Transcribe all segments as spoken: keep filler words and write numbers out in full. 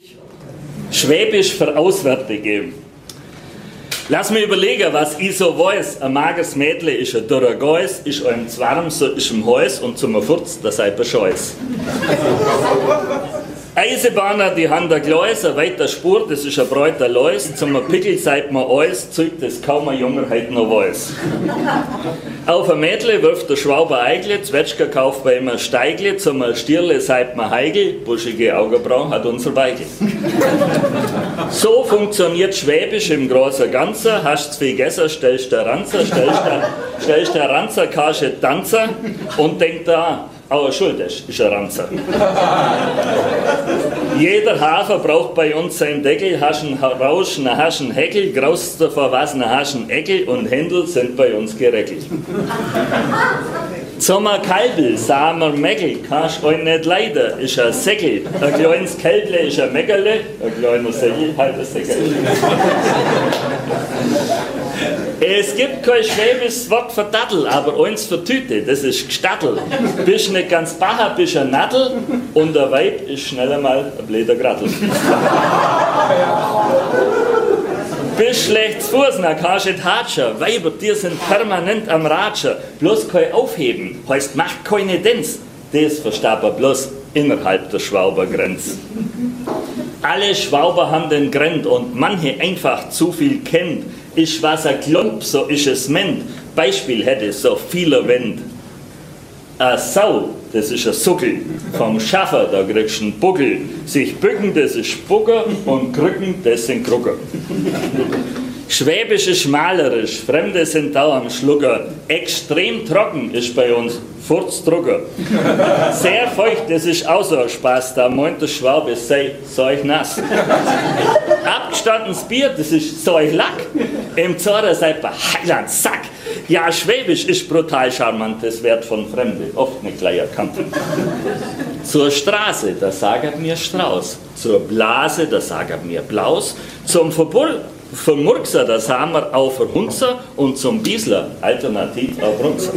Schwäbisch für Auswärtige. Lass mich überlegen, was ich so weiß. Ein mageres Mädle ist ein dürrer Geus, ist einem zu warm, so ist im Haus und zum Furz, das sei Bescheuß. Eisenbahner, die haben der Gleis, ein weiter Spur, das ist ein bräuter Leus, zum Pickel seit man alles, zeigt das kaum ein Junger heute noch weiß. Auf ein Mädle wirft der Schwauber Eigle, Zwetschger kauft bei ihm ein Steigle, zum Stierle seit man Heigel, buschige Augenbrauen hat unser Weigel. So funktioniert Schwäbisch im großen Ganzen, hast zu viel gegessen, stellst der Ranzer, stellst der, stellst der Ranzer, kasche Tanzer und denkt da, aber schuld ist, ist ein Ranzer. Jeder Hafer braucht bei uns seinen Deckel, hast einen Rausch, einen hast einen Heckel, graust davor was, einen hast einen Eckel und Händel sind bei uns gereckelt. Sommer Kalbel, Samer Meckel, kannst euch nicht leiden, ist ein Säckel. Ein kleines Kälble ist ein Meckerle, ein kleiner Säckel halt ein Säckel. Es gibt kein schwäbisches Wort für Dattel, aber eins für Tüte, das ist Gstattel. Bist nicht ganz Bacher, bist ein Nattel und der Weib ist schneller mal ein blöder Grattel. Bist schlecht zu Fuß, dann kannst du nicht hatschen. Weiber, die sind permanent am Ratschen. Bloß kein Aufheben, heißt macht keine Dens. Das versteht man bloß innerhalb der Schwaubergrenze. Alle Schwauber haben den Grenz und manche einfach zu viel kennt. Ist was ein Klump, so ist es ment. Beispiel hätte so viele Wend. A Sau, das ist ein Suckel. Vom Schaffer, da kriegst du einen Buckel. Sich bücken, das ist Spucker und krücken, das sind Krucker. Schwäbisch ist malerisch, Fremde sind da am Schlucker. Extrem trocken ist bei uns Furzdrucker. Sehr feucht, das ist auch so ein Spaß, da meint der Schwabe, sei seuch nass. Abgestandenes Bier, das ist seuch Lack. Im Zorra seid ihr Heiland Sack. Ja, Schwäbisch ist brutal charmant, das wird von Fremde oft nicht gleich erkannt. Zur Straße, da sagt mir Strauß. Zur Blase, da sagt mir Blaus. Zum Verbull, vom Murkser, das haben wir auch für Hunzer und zum Biesler, alternativ auch Brunzer.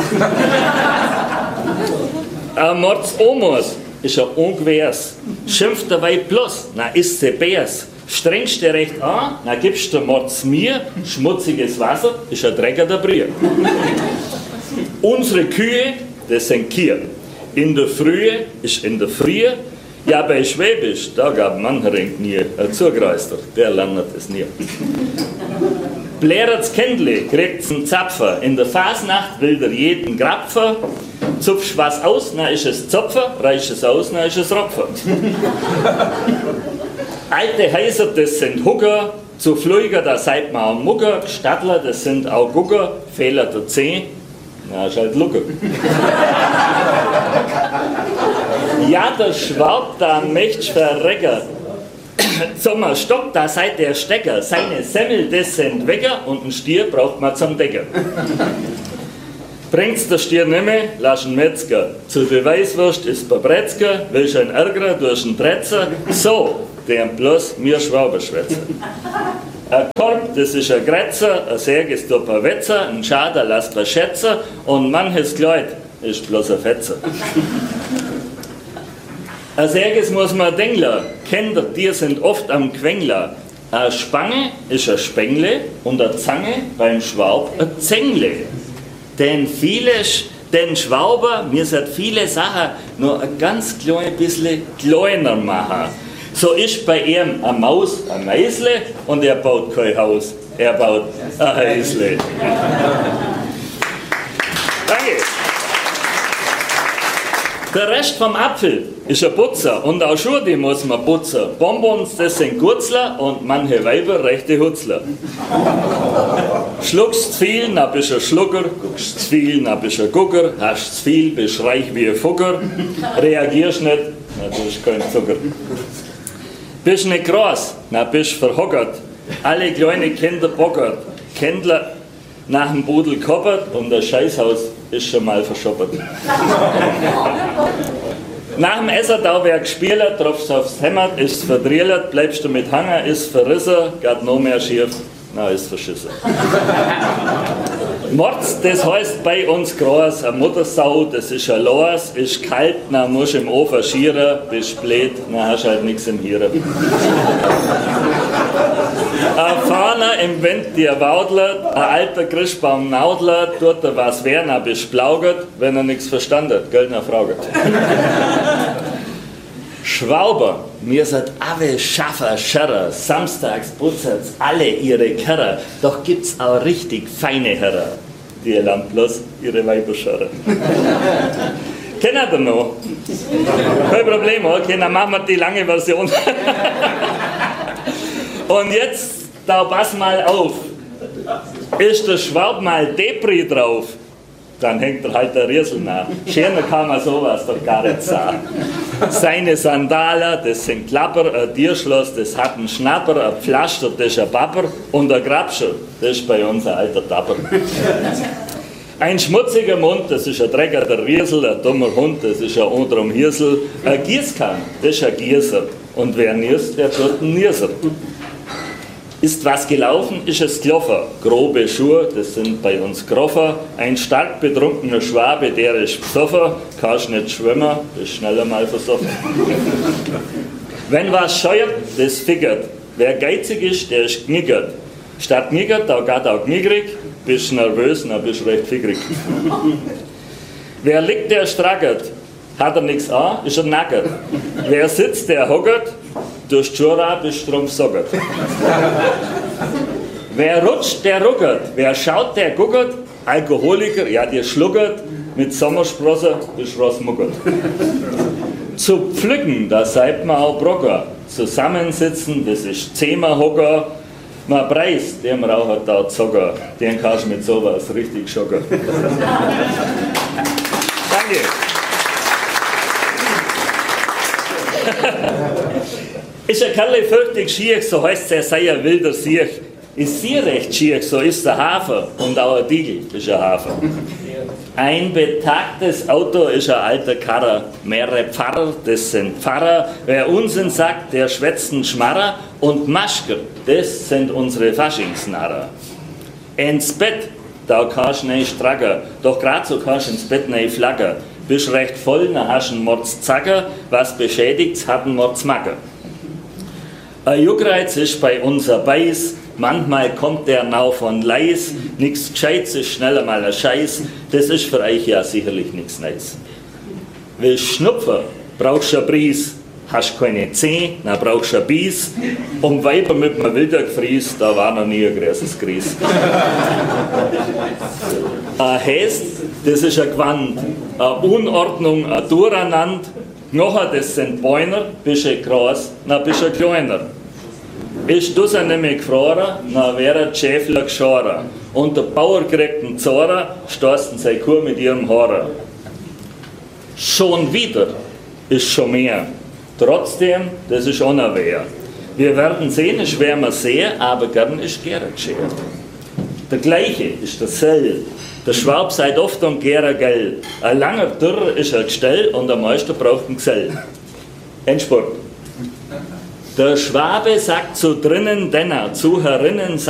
Ein Mords Omos ist ein Ungewehrs. Schimpft dabei bloß, na ist sie Bärs. Strengst du recht an, na gibst du Mords mir, schmutziges Wasser ist ein Drecker der Brühe. Unsere Kühe, das sind Kier. In der Frühe ist in der Frühe. Ja, bei Schwäbisch, da gab man nie ein Zugreister, der lernt es nie. Blärert's Kendle, kriegt's einen Zapfer, in der Fasnacht will der jeden Grapfer, zupfst was aus, na ist es Zopfer, reicht es aus, na ist es Ropfer. Alte Häuser, das sind Hucker, zu Flüger, da seid man am Mucker, Stadtler, das sind auch Gucker, Fehler der Zeh, na ist halt Lucke. Ja, der Schwab, da möcht's verrecken. Sommer Stock, da seid der Stecker. Seine Semmel, das sind Wecker und ein Stier braucht man zum Decker. Bringt's der Stier nimmer, lass ihn Metzger. Zur Beweiswurst ist Babretzker, willst ein Ärger durch einen Tretzer. So, der bloß mir Schwaber schwätze. Ein Korb, das ist ein Grätzer, ein Säg ist ein Wetzer, ein Schader lasst was schätzen und manches Kleid ist bloß ein Fetzer. Ein Säges muss man denken, Kinder, die sind oft am Quengler. Eine Spange ist ein Spengle und eine Zange beim Schwaub ein Zengle. Denn viele, den Schwauber, mir sind viele Sachen nur ein ganz klein bisschen kleiner machen. So ist bei ihm eine Maus ein Meisle und er baut kein Haus, er baut ein Häusle. Danke. Der Rest vom Apfel ist ein Putzer und auch Schuhe, die muss man putzen. Bonbons, das sind Gurzler und manche Weiber rechte Hutzler. Schluckst zu viel, dann bist du ein Schlucker, guckst zu viel, dann bist du ein Gucker, hast zu viel, bist reich wie ein Fucker, reagierst nicht, dann bist du kein Zucker. Bist nicht groß, dann bist du verhockert, alle kleinen Kinder bockert, Kindler nach dem Budel koppert und das Scheißhaus ist schon mal verschoppert. Nach dem Essertauwerk gespielt, tropfst aufs Hämmert, ist verdriellert, bleibst du mit Hanger, ist verrissen, geht noch mehr schief, na ist verschissen. Mords, das heißt bei uns groß, eine Muttersau, das ist ein Los, ist kalt, dann musst du im Ofen schieren, bist blöd, dann hast du halt nichts im Hirn. Ein Fahner im Wind dir waudelt, ein alter Christbaum naudelt, tut er was werden, er bist blaugert, wenn er nichts verstanden hat, gell, dann fragt. Schwauber, mir seid alle Schaffer, Scherrer, samstags putzert's alle ihre Kerrer, doch gibt's auch richtig feine Herrer, die lernen bloß ihre Weiber scharren. Kennt ihr noch? Kein Problem, okay, dann machen wir die lange Version. Und jetzt, da pass mal auf, ist der Schwab mal Depri drauf, dann hängt er halt der Riesel nach. Schöner kann man sowas doch gar nicht sagen. Seine Sandalen, das sind Klapper, ein Tierschloss, das hat einen Schnapper, ein Pflaster, das ist ein Papper und ein Grabscher, das ist bei uns ein alter Tapper. Ein schmutziger Mund, das ist ein Drecker, der Riesel, ein dummer Hund, das ist ein unterm Hirsel, ein Gießkann, das ist ein Gießer und wer niest, der tut einen Nieser. Ist was gelaufen, ist es gelaufen. Grobe Schuhe, das sind bei uns Groffer. Ein stark betrunkener Schwabe, der ist besoffen. Kannst nicht schwimmen, bist schneller mal versoffen. Wenn was scheuert, das figgert. Wer geizig ist, der ist knickert. Statt knickert, da geht auch knickrig. Bist nervös, dann bist du recht figgrig. Wer liegt, der strackert. Hat er nichts an, ist er nackert. Wer sitzt, der hockert. Durch die Schuhe bist du drum sockert. Wer rutscht, der ruckert. Wer schaut, der guckert. Alkoholiker, ja, der schluckert. Mit Sommersprosse bist du rausmuckert. Zu pflücken, da seid man auch Brocker. Zusammensitzen, das ist zehnmal Hocker. Man preist, dem raucht da Zocker. Den kannst du mit sowas richtig schocken. Danke. Ist ein Kerl fürchtig schier, so heißt es, er sei ein wilder Siech. Ist sie recht schier, so ist der Hafer. Und auch ein Diegel ist ein Hafer. Ein betagtes Auto ist ein alter Karrer. Mehrere Pfarrer, das sind Pfarrer. Wer Unsinn sagt, der schwätzt einen Schmarrer. Und Maschker, das sind unsere Faschingsnarrer. Ins Bett, da kannst du nicht stracken. Doch grad so kannst du ins Bett nicht flacken. Bist recht voll, dann hast du einen Mordszacker. Was beschädigt's, hat einen Mordsmacker. Ein Juckreiz ist bei uns ein Beiß, manchmal kommt der Nau von Leis, nix Gescheites ist schneller mal ein Scheiß, das ist für euch ja sicherlich nix Neues. Willst Schnupfen, brauchst du ein Bries, hast keine Zeh, dann brauchst du ein Bies, um Weiber mit einem Wilder gefries, da war noch nie ein großes Gries. Ein Häst, das ist ein Gewand, eine Unordnung, ein Durcheinander. Knochen, das sind Bäuner, bist du groß, dann bist du kleiner. Ist du sie nämlich gefroren, dann wäre der Schäfler geschoren. Und der Bauer kriegt einen Zoren, stoßen seine Kuh mit ihrem Horror. Schon wieder ist schon mehr. Trotzdem, das ist unaware. Wir werden sehen, es werden wir sehen, aber gern ist gerne geschehen. Der gleiche ist der Sell. Der Schwab seid oft und gerne gell. Ein langer Dürr ist ein Gestell und der Meister braucht einen Gesell. Endspurt. Der Schwabe sagt zu drinnen, denn er zu herinnen sagt,